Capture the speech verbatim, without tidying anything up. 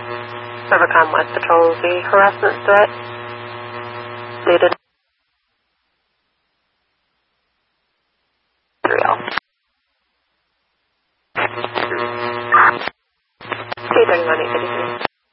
Rivercom West Patrol, the harassment threat. Leaded three L.